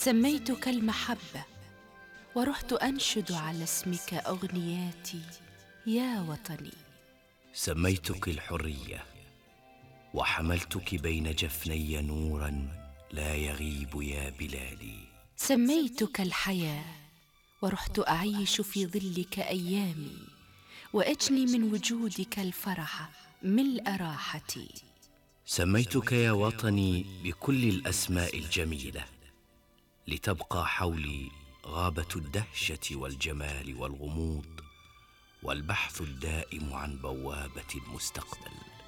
سميتك المحبة ورحت أنشد على اسمك أغنياتي يا وطني. سميتك الحرية وحملتك بين جفني نورا لا يغيب يا بلادي. سميتك الحياة ورحت أعيش في ظلك أيامي وأجني من وجودك الفرح ملء راحتي. سميتك يا وطني بكل الأسماء الجميلة لتبقى حولي غابة الدهشة والجمال والغموض والبحث الدائم عن بوابة المستقبل.